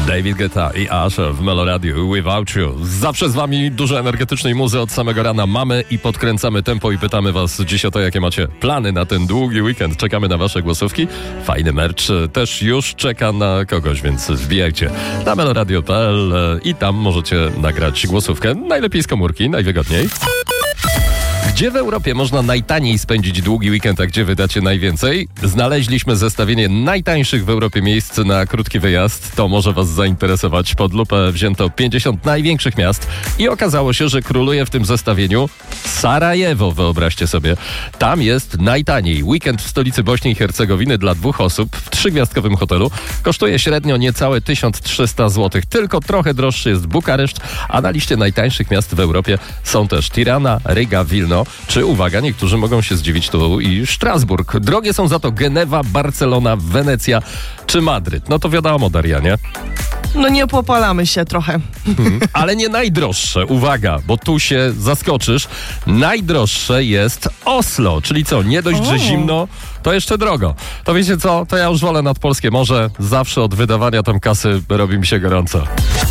David Guetta i Usher w Meloradiu Without You. Zawsze z wami dużo energetycznej muzy od samego rana mamy i podkręcamy tempo i pytamy was dziś o to, jakie macie plany na ten długi weekend. Czekamy na wasze głosówki. Fajny merch też już czeka na kogoś, więc wbijajcie na meloradio.pl i tam możecie nagrać głosówkę. Najlepiej z komórki, najwygodniej. Gdzie w Europie można najtaniej spędzić długi weekend, a gdzie wydacie najwięcej? Znaleźliśmy zestawienie najtańszych w Europie miejsc na krótki wyjazd. To może was zainteresować. Pod lupę wzięto 50 największych miast i okazało się, że króluje w tym zestawieniu Sarajewo, wyobraźcie sobie. Tam jest najtaniej. Weekend w stolicy Bośni i Hercegowiny dla 2 osób w 3-gwiazdkowym hotelu kosztuje średnio niecałe 1300 zł. Tylko trochę droższy jest Bukareszt, a na liście najtańszych miast w Europie są też Tirana, Riga, Wilno, czy, uwaga, niektórzy mogą się zdziwić, tu i Strasburg. Drogie są za to Genewa, Barcelona, Wenecja czy Madryt. No to wiadomo, Darianie. No nie popalamy się trochę. Ale nie najdroższe, uwaga, bo tu się zaskoczysz. Najdroższe jest Oslo, czyli co, nie dość, że zimno, to jeszcze drogo. To wiecie co, to ja już wolę nad polskie morze. Zawsze od wydawania tam kasy robi mi się gorąco.